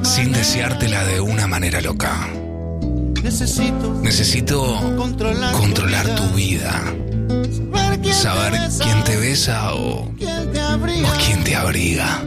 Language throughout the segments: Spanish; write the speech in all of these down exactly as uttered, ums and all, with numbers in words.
sin deseártela de una manera loca. Necesito controlar tu vida, saber quién te besa o, o quién te abriga.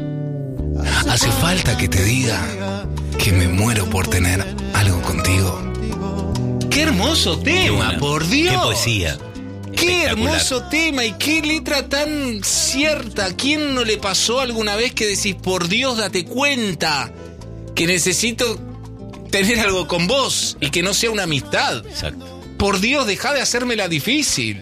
Hace falta que te diga que me muero por tener algo contigo. ¡Qué hermoso tema, por Dios! ¡Qué poesía! ¡Qué hermoso tema y qué letra tan cierta! ¿A quién no le pasó alguna vez que decís, por Dios, date cuenta que necesito tener algo con vos y que no sea una amistad? Exacto. Por Dios, dejá de hacérmela difícil.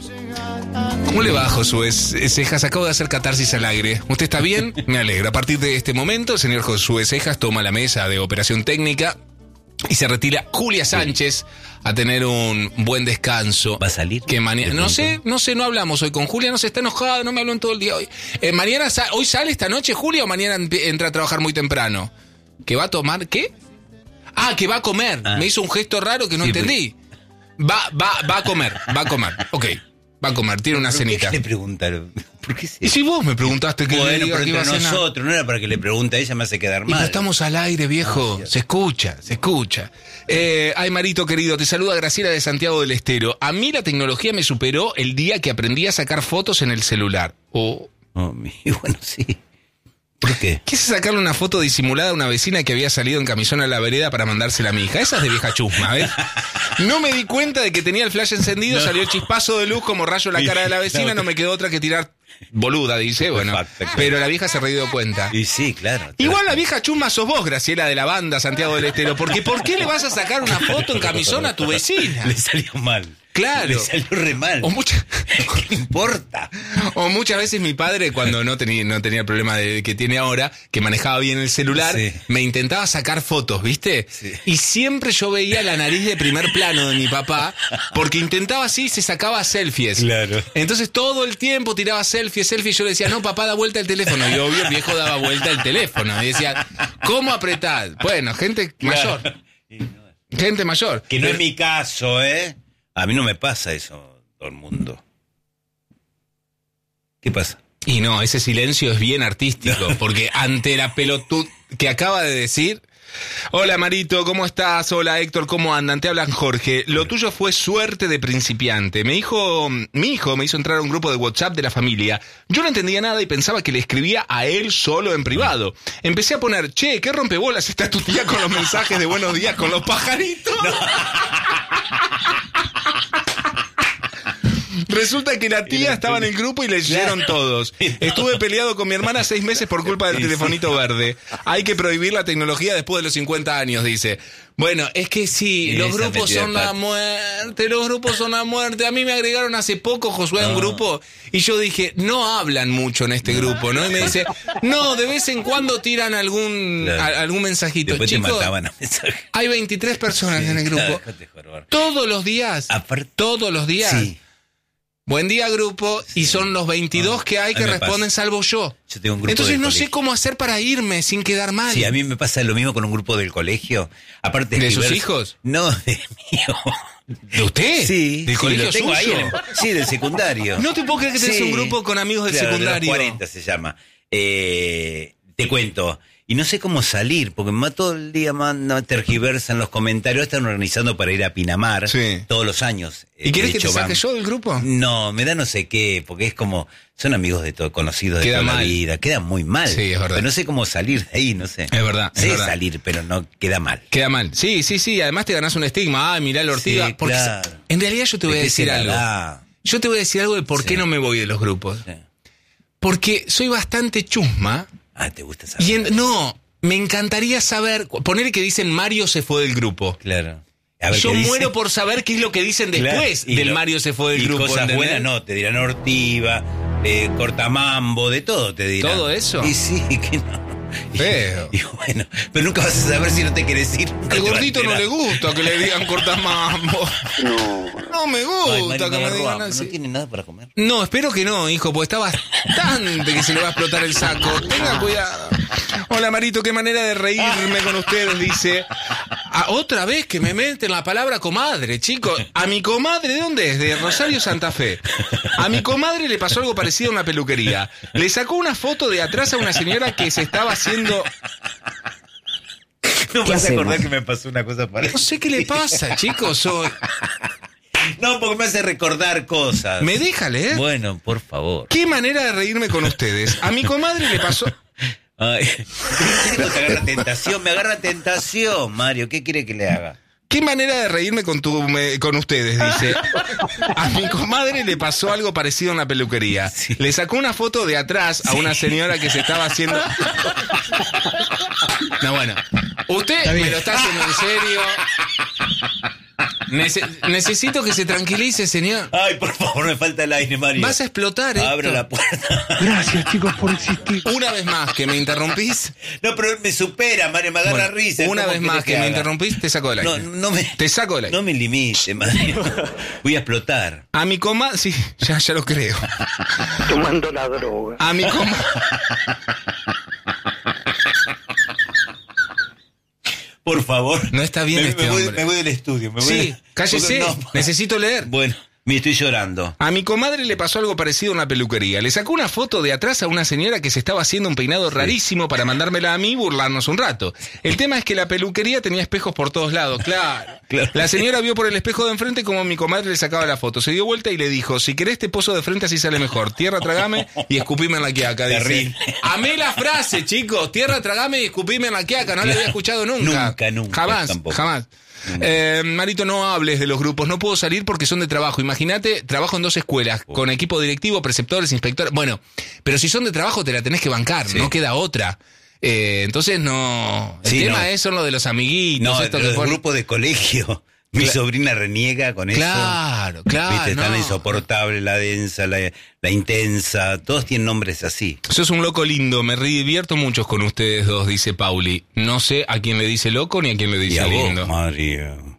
¿Cómo le va, Josué Cejas? Acabo de hacer catarsis al aire. ¿Usted está bien? Me alegra. A partir de este momento, el señor Josué Cejas toma la mesa de operación técnica y se retira Julia Sánchez a tener un buen descanso. ¿Va a salir? Que mañana, no sé, no sé, no hablamos hoy con Julia, no se está enojada, no me habló en todo el día hoy. Eh, mañana, ¿hoy sale esta noche Julia o mañana entra a trabajar muy temprano? ¿Que va a tomar qué? Ah, que va a comer. Ah. Me hizo un gesto raro que no sí, entendí. Pero... Va, va, va a comer, va a comer. Ok. Va a comer, tiene una cenita. ¿Por qué le preguntaron? ¿Por qué se... Y si vos me preguntaste que bueno, le diga pero que iba a cenar. Nosotros, no era para que le pregunte a ella, me hace quedar mal. Y estamos al aire, viejo. No, se escucha, se escucha. Eh, ay, Marito querido, te saluda Graciela de Santiago del Estero. A mí la tecnología me superó el día que aprendí a sacar fotos en el celular. Oh, oh bueno, sí. ¿Por qué? Quise sacarle una foto disimulada a una vecina que había salido en camisón a la vereda para mandársela a mi hija. Esa es de vieja chusma, ¿ves? No me di cuenta de que tenía el flash encendido, no. Salió el chispazo de luz como rayo en la cara de la vecina, no me quedó otra que tirar boluda, dice, bueno. Pero la vieja se ha dio cuenta. Y sí, claro. Igual la vieja chusma sos vos, Graciela, de la banda Santiago del Estero, porque ¿por qué le vas a sacar una foto en camisón a tu vecina? Le salió mal. Claro. Le salió re mal. O mucha... ¿Qué importa? O muchas veces mi padre, cuando no tenía, no tenía el problema de, que tiene ahora, que manejaba bien el celular, sí. Me intentaba sacar fotos, ¿viste? Sí. Y siempre yo veía la nariz de primer plano de mi papá, porque intentaba así y se sacaba selfies. Claro. Entonces todo el tiempo tiraba selfies, selfies. Yo le decía, no, papá, da vuelta el teléfono. Y obvio, el viejo daba vuelta el teléfono. Y decía, ¿cómo apretar? Bueno, gente mayor. Claro. Gente mayor. Que no Pero... es mi caso, ¿eh? A mí no me pasa eso, todo el mundo. ¿Qué pasa? Y no, ese silencio es bien artístico, no. Porque ante la pelotud que acaba de decir... Hola Marito, ¿cómo estás? Hola Héctor, ¿cómo andan? Te hablan Jorge. Lo tuyo fue suerte de principiante. Mi hijo, mi hijo me hizo entrar a un grupo de WhatsApp de la familia. Yo no entendía nada y pensaba que le escribía a él solo en privado. Empecé a poner, che, ¿qué rompebolas está tu tía con los mensajes de buenos días con los pajaritos? No. Resulta que la tía estaba en el grupo y le leyeron todos. Estuve peleado con mi hermana seis meses por culpa del telefonito verde. Hay que prohibir la tecnología después de los cincuenta años, dice. Bueno, es que sí, los grupos son la muerte, los grupos son la muerte. A mí me agregaron hace poco, Josué, a un grupo, y yo dije, no hablan mucho en este grupo, ¿no? Y me dice, no, de vez en cuando tiran algún, a, algún mensajito. Después Chicos, te mataban a mensaje. Hay veintitrés personas sí, en el grupo. Claro, todos los días, Apart- todos los días. Sí. Buen día, grupo, sí. Y son los veintidós que hay que responden pasa. Salvo yo. Yo tengo un grupo Entonces no colegio. sé cómo hacer para irme sin quedar mal. Sí, a mí me pasa lo mismo con un grupo del colegio. Aparte ¿De diverso... sus hijos? No, de mío. ¿De usted? Sí. ¿Del sí, colegio lo tengo suyo? ahí. En... Sí, del secundario. No te puedo creer que tenés sí. un grupo con amigos del claro, secundario. De los cuarenta se llama. Eh, te cuento. Y no sé cómo salir, porque más todo el día mandan, tergiversan los comentarios. Están organizando para ir a Pinamar sí. todos los años. ¿Y quieres que te saque yo del grupo? No, me da no sé qué, porque es como, son amigos de todo, conocidos de Queda toda mal. la vida. Queda muy mal. Sí, es verdad. Pero no sé cómo salir de ahí, no sé. Es verdad. Es sé verdad. salir, pero no queda mal. Queda mal. Sí, sí, sí. Además te ganás un estigma. Ah, mirá la Ortiga. Sí, porque claro. En realidad yo te voy a decir algo. Da? Yo te voy a decir algo de por sí. qué no me voy de los grupos. Sí. Porque soy bastante chusma. Ah, ¿te gusta saber? Y en, no... Me encantaría saber, poner que dicen Mario se fue del grupo. Claro. A ver, yo muero dice? por saber qué es lo que dicen después claro. del lo, Mario se fue del y grupo. Cosas ¿entendés? buenas no, te dirán Ortiva, eh, Cortamambo, de todo te dirán. ¿Todo eso? Y sí, que no. Feo. Y, y bueno, pero nunca vas a saber si no te querés ir. Al gordito no le gusta que le digan Cortamambo. No. No me gusta Ay, Mario, que me digan roba, así. ¿No tiene nada para comer? No, espero que no, hijo, porque está bastante que se le va a explotar el saco. Tenga cuidado. Hola, Marito, qué manera de reírme con ustedes, dice. Ah, otra vez que me meten la palabra comadre, chicos. A mi comadre, ¿de dónde es? De Rosario, Santa Fe. A mi comadre le pasó algo parecido en una peluquería. Le sacó una foto de atrás a una señora que se estaba haciendo... No vas a acordar que me pasó una cosa parecida. No sé qué le pasa, chicos. Soy... No, porque me hace recordar cosas. ¿Me deja leer? Bueno, por favor. ¿Qué manera de reírme con ustedes? A mi comadre le pasó... Ay, te agarra tentación, me agarra tentación, Mario. ¿Qué quiere que le haga? ¿Qué manera de reírme con, tu, me, con ustedes? Dice. A mi comadre le pasó algo parecido en la peluquería. Sí. Le sacó una foto de atrás a una señora que se estaba haciendo... No, bueno. Usted me lo está haciendo en serio. Nece- necesito que se tranquilice, señor. Ay, por favor, me falta el aire, Mario. Vas a explotar, ¿eh? Abre la puerta. Gracias, chicos, por existir. Una vez más que me interrumpís. No, pero me supera, Mario, me agarra Bueno, risa. Una vez más que, que me interrumpís, te saco del aire. No, no me... Te saco del aire. No me limite, Mario. Voy a explotar. A mi comadre... Sí, ya, ya lo creo. Tomando la droga. A mi comadre... Por favor. No está bien me, este me voy, hombre. Me voy del estudio. Me voy Sí, de... cállese. No. Necesito leer. Bueno, me estoy llorando. A mi comadre le pasó algo parecido en la peluquería. Le sacó una foto de atrás a una señora que se estaba haciendo un peinado sí. rarísimo para mandármela a mí y burlarnos un rato. El tema es que la peluquería tenía espejos por todos lados, claro. claro. La señora vio por el espejo de enfrente como mi comadre le sacaba la foto. Se dio vuelta y le dijo, si querés te poso de frente así sale mejor. Tierra, tragame y escupime en la quiaca. Dice. Amé la frase, chicos. Tierra, tragame y escupime en la quiaca. No claro. la había escuchado nunca. Nunca, nunca. Jamás, tampoco. jamás. Eh, Marito, no hables de los grupos, no puedo salir porque son de trabajo. Imagínate, trabajo en dos escuelas, oh. con equipo directivo, preceptores, inspectores. Bueno, pero si son de trabajo te la tenés que bancar, sí. no queda otra. Eh, entonces no. El sí, tema no. es son lo de los amiguitos. No, estos los que fueron... grupos de colegio. Mi Cla- sobrina reniega con claro, eso. Claro, claro. Viste, no. tan insoportable, la densa, la, la intensa. Todos tienen nombres así. Sos un loco lindo, me divierto mucho con ustedes dos, dice Pauli. No sé a quién le dice loco ni a quién le dice y a lindo. Vos, Mario.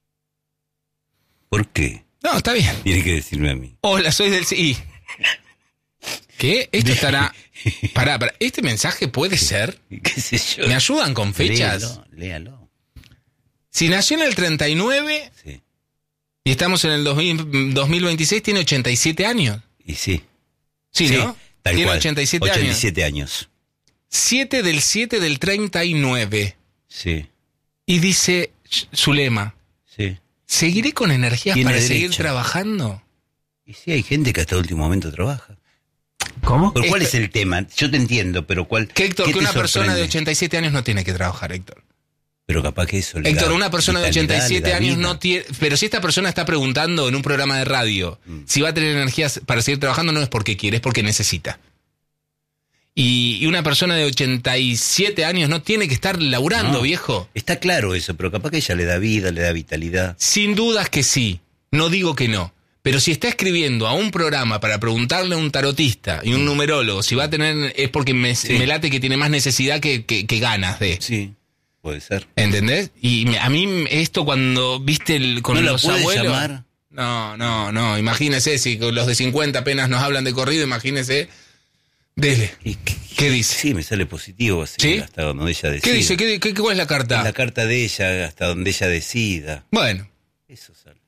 ¿Por qué? No, está bien. Tiene que decirme a mí. Hola, soy del... Sí. ¿Qué? Esto estará... Pará, pará. ¿Este mensaje puede ser? ¿Qué sé yo? ¿Me ayudan con fechas? Léalo, léalo. Si nació en el treinta y nueve sí. y estamos en el dos mil, dos mil veintiséis, tiene ochenta y siete años. Y sí. Sí, sí, ¿no? Tal tiene cual. ochenta y siete ochenta y siete años. años. siete del siete del treinta y nueve. Sí. Y dice su lema. Sí. ¿Seguiré con energías para derecho. seguir trabajando? Y sí, hay gente que hasta el último momento trabaja. ¿Cómo? ¿Pero cuál Esto, es el tema? Yo te entiendo, pero ¿cuál? Que Héctor, ¿qué que una sorprende? persona de ochenta y siete años no tiene que trabajar, Héctor. Pero capaz que eso le Héctor, da una persona de ochenta y siete años vida. no tiene... Pero si esta persona está preguntando en un programa de radio mm. si va a tener energías para seguir trabajando, no es porque quiere, es porque necesita. Y, y una persona de ochenta y siete años no tiene que estar laburando, no, viejo. Está claro eso, pero capaz que ella le da vida, le da vitalidad. Sin dudas que sí, no digo que no. Pero si está escribiendo a un programa para preguntarle a un tarotista y un numerólogo si va a tener... es porque me, sí. me late que tiene más necesidad que, que, que ganas de... Sí. Puede ser. ¿Entendés? Y me, a mí esto cuando viste el, con ¿No los lo abuelos... llamar? No, no, no. Imagínese, si los de cincuenta apenas nos hablan de corrido, imagínese. Dele. ¿Y qué, ¿Qué dice? Sí, me sale positivo. Así, ¿sí? Hasta donde ella decida. ¿Qué dice? ¿Qué, qué, ¿Cuál es la carta? Es la carta de ella, hasta donde ella decida. Bueno. Eso sale.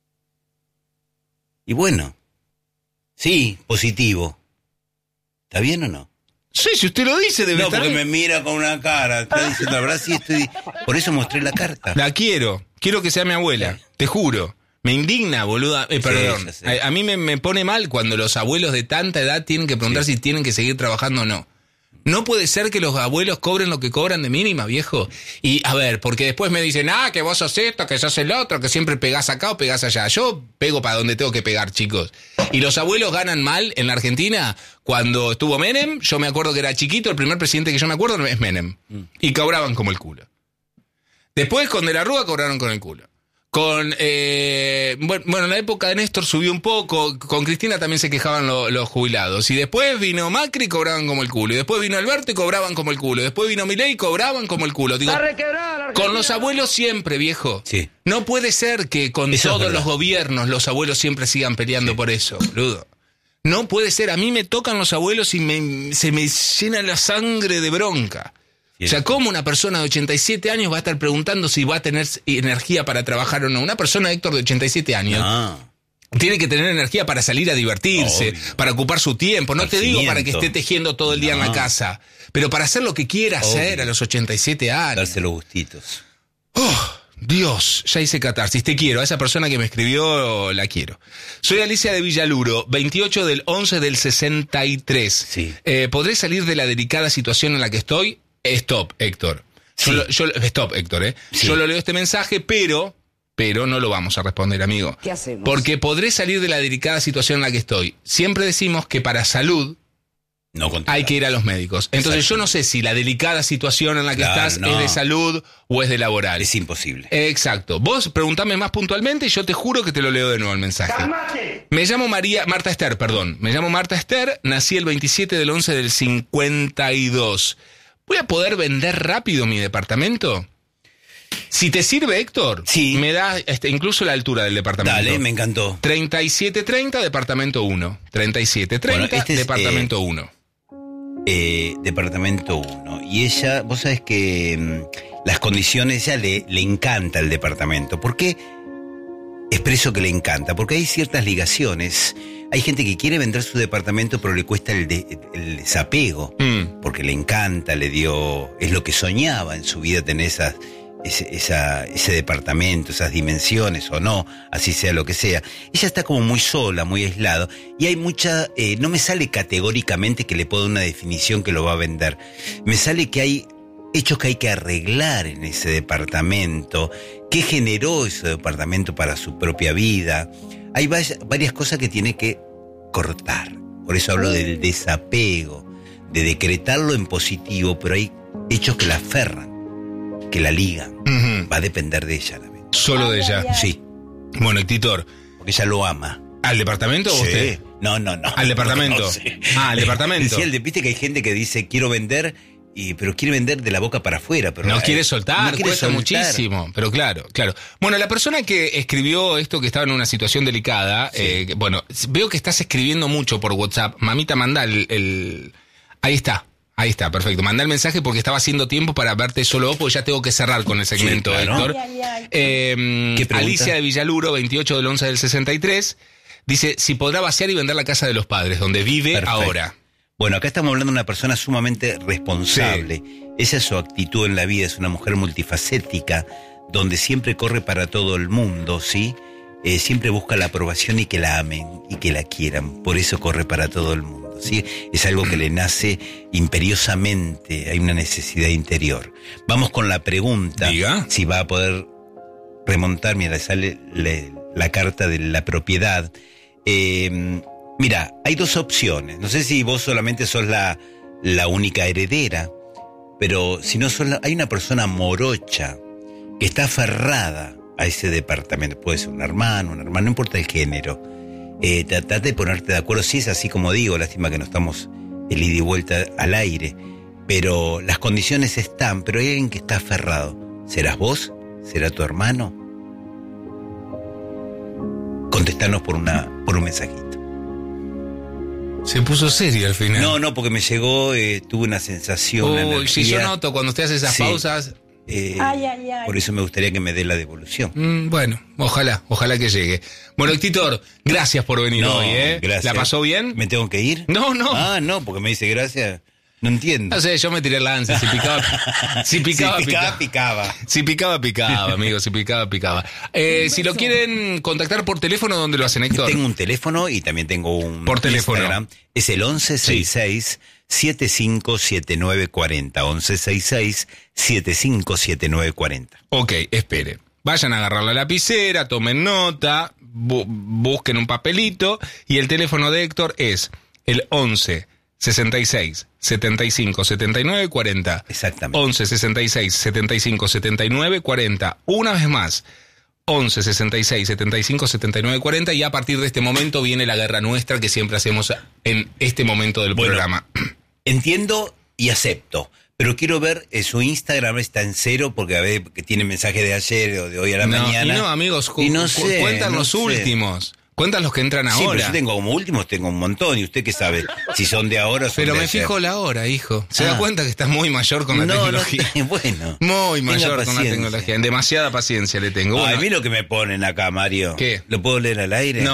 Y bueno. Sí, positivo. ¿Está bien o no? Sí, si usted lo dice, debe no, estar porque bien. me mira con una cara. Está diciendo, la verdad, sí estoy... Por eso mostré la carta. La quiero. Quiero que sea mi abuela. Sí. Te juro. Me indigna, boluda. Eh, perdón. Sí, a, a mí me, me pone mal cuando los abuelos de tanta edad tienen que preguntar sí. si tienen que seguir trabajando o no. No puede ser que los abuelos cobren lo que cobran de mínima, viejo. Y, a ver, porque después me dicen, ah, que vos sos esto, que sos el otro, que siempre pegás acá o pegás allá. Yo pego para donde tengo que pegar, chicos. Y los abuelos ganan mal en la Argentina. Cuando estuvo Menem, yo me acuerdo que era chiquito, el primer presidente que yo me acuerdo es Menem. Y cobraban como el culo. Después, con De la Rúa, cobraron con el culo. Con, eh, bueno, en la época de Néstor subió un poco, con Cristina también se quejaban lo, los jubilados. Y después vino Macri y cobraban como el culo. Y después vino Alberto y cobraban como el culo. Y después vino Milei y cobraban como el culo. Digo, con los abuelos siempre, viejo. Sí. No puede ser que con eso todos los gobiernos los abuelos siempre sigan peleando sí. por eso, boludo. No puede ser. A mí me tocan los abuelos y me, se me llena la sangre de bronca. O sea, ¿cómo una persona de ochenta y siete años va a estar preguntando si va a tener energía para trabajar o no? Una persona, Héctor, de ochenta y siete años, no. Tiene que tener energía para salir a divertirse, Obvio. para ocupar su tiempo. No te digo para que esté tejiendo todo el día no. en la casa, pero para hacer lo que quiera Obvio. hacer a los ochenta y siete años. Darse los gustitos. Oh, Dios, ya hice catarsis. Te quiero. A esa persona que me escribió, la quiero. Soy Alicia de Villaluro, veintiocho del once del sesenta y tres. Sí. Eh, ¿Podré salir de la delicada situación en la que estoy? Stop, Héctor. Sí. Yo, yo, stop, Héctor, ¿eh? Sí. Yo lo leo este mensaje, pero... Pero no lo vamos a responder, amigo. ¿Qué hacemos? Porque podré salir de la delicada situación en la que estoy. Siempre decimos que para salud no hay que ir a los médicos. Entonces yo no sé si la delicada situación en la que claro, estás no. es de salud o es de laboral. Es imposible. Exacto. Vos preguntame más puntualmente y yo te juro que te lo leo de nuevo el mensaje. ¡Calmate! Me llamo María, Marta Esther, perdón. Me llamo Marta Esther, nací el veintisiete del once del cincuenta y dos. ¿Voy a poder vender rápido mi departamento? Si te sirve, Héctor, sí. me da este, incluso la altura del departamento. Dale, me encantó. treinta y siete treinta, departamento uno. treinta y siete treinta, bueno, este departamento uno. Eh, eh, departamento uno. Y ella, vos sabés que mmm, las condiciones, ella le, le encanta el departamento. ¿Por qué expreso que le encanta? Porque hay ciertas ligaciones. Hay gente que quiere vender su departamento, pero le cuesta el, de, el desapego. Mm. Porque le encanta, le dio... Es lo que soñaba en su vida, tener esas... Ese, esa, ese departamento, esas dimensiones o no, así sea lo que sea. Ella está como muy sola, muy aislado, y hay mucha, eh, no me sale categóricamente que le puedo dar una definición que lo va a vender. Me sale que hay hechos que hay que arreglar en ese departamento, qué generó ese departamento para su propia vida. Hay varias cosas que tiene que cortar. Por eso hablo del desapego, de decretarlo en positivo, pero hay hechos que la aferran, que la liga. Uh-huh. Va a depender de ella también. ¿Solo de ella? Sí. Bueno, y Titor, porque ella lo ama. ¿Al departamento o sí. usted? No, no, no. ¿Al departamento? No, no, sí. Ah, al departamento. Decía, viste que hay gente que dice, quiero vender, y pero quiere vender de la boca para afuera. Pero no eh, quiere soltar, no quiere cuesta soltar. muchísimo. Pero claro, claro. Bueno, la persona que escribió esto, que estaba en una situación delicada, sí. eh, bueno, veo que estás escribiendo mucho por WhatsApp. Mamita, manda el... el... Ahí está. Ahí está, perfecto. Mandá el mensaje porque estaba haciendo tiempo para verte solo vos, porque ya tengo que cerrar con el segmento, sí, claro. Héctor. Ay, ay, ay. Eh, Alicia de Villaluro, veintiocho del once del sesenta y tres, dice, si podrá vaciar y vender la casa de los padres, donde vive perfecto. ahora. Bueno, acá estamos hablando de una persona sumamente responsable. Sí. Esa es su actitud en la vida, es una mujer multifacética, donde siempre corre para todo el mundo, ¿sí? Eh, siempre busca la aprobación y que la amen y que la quieran. Por eso corre para todo el mundo. ¿Sí? Es algo que le nace imperiosamente, hay una necesidad interior. Vamos con la pregunta. Diga. Si va a poder remontar, mira, sale le, la carta de la propiedad. Eh, mira, hay dos opciones. No sé si vos solamente sos la, la única heredera, pero si no sos la, hay una persona morocha que está aferrada a ese departamento. Puede ser un hermano, un hermano, no importa el género. Eh, tratar de ponerte de acuerdo, si es así como digo, lástima que no estamos el ida y vuelta al aire, pero las condiciones están, pero hay alguien que está aferrado. ¿Serás vos? ¿Será tu hermano? Contestanos por una por un mensajito. Se puso serio al final. No, no, porque me llegó, eh, tuve una sensación. Uy, una si yo noto cuando usted hace esas sí. pausas. Eh, ay, ay, ay. Por eso me gustaría que me dé la devolución. Mm, bueno, ojalá, ojalá que llegue. Bueno, Titor, gracias por venir no, hoy, ¿eh? Gracias. ¿La pasó bien? ¿Me tengo que ir? No, no. Ah, no, porque me dice gracias. No entiendo. No sé, yo me tiré el lance. Si picaba, si picaba, si picaba, picaba. picaba. Si picaba, picaba, amigo. Si picaba, picaba. Eh, si lo quieren contactar por teléfono, ¿dónde lo hacen, Héctor? Yo tengo un teléfono y también tengo un por teléfono. Instagram. Es el once sesenta y seis, setenta y cinco setenta y nueve cuarenta. once sesenta y seis, setenta y cinco setenta y nueve cuarenta. Ok, espere. Vayan a agarrar la lapicera, tomen nota, bu- busquen un papelito y el teléfono de Héctor es el once sesenta y seis, setenta y cinco setenta y nueve cuarenta. Exactamente. once sesenta y seis, setenta y cinco setenta y nueve cuarenta. Una vez más. once sesenta y seis, setenta y cinco setenta y nueve cuarenta y a partir de este momento viene la guerra nuestra que siempre hacemos en este momento del bueno, programa. Entiendo y acepto, pero quiero ver eh, su Instagram está en cero porque a ver que tiene mensaje de ayer o de hoy a la no, mañana. Y no, amigos, y no cu- sé, cuentan no los sé. últimos. Cuentan los que entran sí, ahora. Pero yo tengo como últimos, tengo un montón. ¿Y usted qué sabe? Si son de ahora o son Pero de me ayer. fijo la hora, hijo. ¿Se ah. da cuenta que estás muy mayor con la no, tecnología? No, bueno. Muy mayor paciencia. con la tecnología. Demasiada paciencia le tengo. Ay, Bueno, a mí lo que me ponen acá, Mario. ¿Qué? ¿Lo puedo leer al aire? No.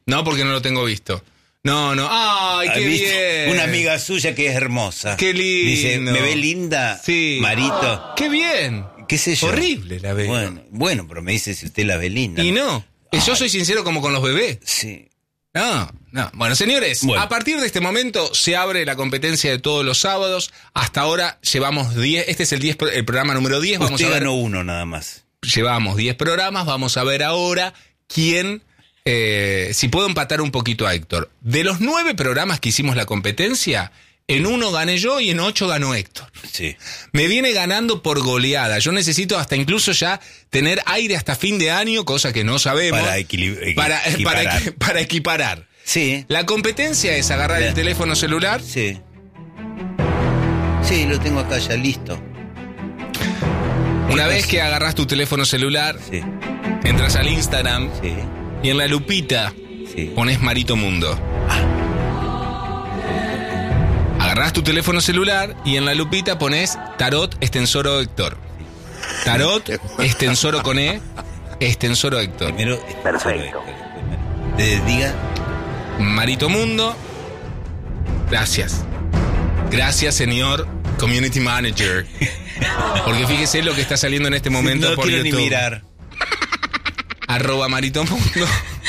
No, porque no lo tengo visto. No, no. ¡Ay, qué ¿Viste? bien! Una amiga suya que es hermosa. ¡Qué lindo! Dice, ¿me ve linda, Sí. Marito? ¡Qué bien! ¿Qué sé yo? Horrible la veo. Bueno, bueno, pero me dice si usted la ve linda. Y no. Ay. Yo soy sincero como con los bebés. Sí. No, no. Bueno, señores, Bueno. a partir de este momento se abre la competencia de todos los sábados. Hasta ahora llevamos diez. Este es el, diez, el programa número diez. Vamos Usted a ver. ganó uno nada más. Llevamos diez programas. Vamos a ver ahora quién. Eh, si puedo empatar un poquito a Héctor. De los nueve programas que hicimos la competencia, en uno gané yo y en ocho ganó Héctor. Sí. Me viene ganando por goleada. Yo necesito hasta incluso ya tener aire hasta fin de año, cosa que no sabemos. Para equilibrar. Para, para, equi- para equiparar. Sí. La competencia es agarrar el teléfono celular. Sí. Sí, lo tengo acá ya listo. Una ¿Qué vez pasa? que agarras tu teléfono celular, Sí. entras al Instagram Sí. y en la lupita Sí. pones Marito Mundo. Agarrás tu teléfono celular y en la lupita pones Tarot Extensoro Héctor. Tarot Extensoro con E, Extensoro Héctor. Primero. Perfecto. Eh, diga. Marito Mundo. Gracias. Gracias, señor Community Manager. Porque fíjese lo que está saliendo en este momento no por quiero YouTube. ni mirar. Arroba Marito Mundo.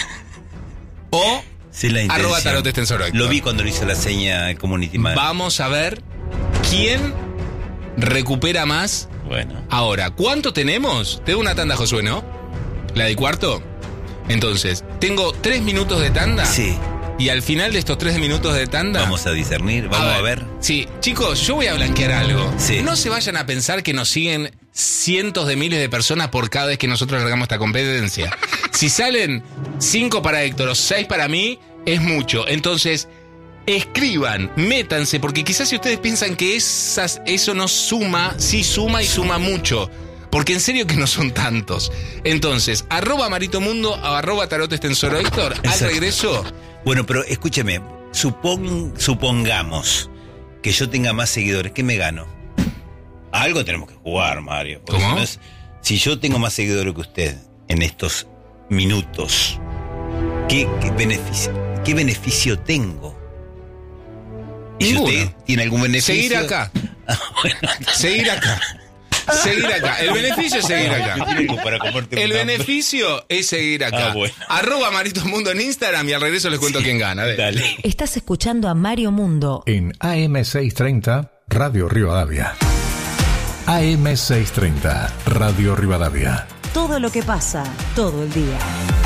O Sí, la intención. arroba Tarot Extensoro Héctor. Lo vi cuando le hizo la seña el community manager. Vamos a ver quién recupera más Bueno. ahora. ¿Cuánto tenemos? Te doy una tanda, Josué, ¿no? ¿La del cuarto? Entonces, tengo tres minutos de tanda. Sí. Y al final de estos tres minutos de tanda... Vamos a discernir, vamos a ver. Sí, chicos, yo voy a blanquear algo. Sí. No se vayan a pensar que nos siguen cientos de miles de personas por cada vez que nosotros largamos esta competencia. Si salen cinco para Héctor o seis para mí, es mucho. Entonces, escriban, métanse, porque quizás si ustedes piensan que esas, eso no suma, sí suma y suma mucho. Porque en serio que no son tantos. Entonces, arroba Marito Mundo, arroba Tarot Extensoro Héctor, al Exacto. regreso... Bueno, pero escúcheme, supon, supongamos que yo tenga más seguidores, ¿qué me gano? Algo tenemos que jugar, Mario. porque ¿Cómo? Si, no es- si yo tengo más seguidores que usted en estos minutos, ¿qué, qué beneficio, qué beneficio tengo? ¿Y si Ninguno. usted tiene algún beneficio? Seguir acá. Seguir acá. Seguir acá. El beneficio es seguir acá. ¿No tiene algo para comerte El un hambre? beneficio es seguir acá. Ah, bueno. Arroba Marito Mundo en Instagram y al regreso les cuento quién gana. Dale. Dale. Estás escuchando a Mario Mundo. En A M seiscientos treinta, Radio Rivadavia. A M seiscientos treinta, Radio Rivadavia. Todo lo que pasa, todo el día.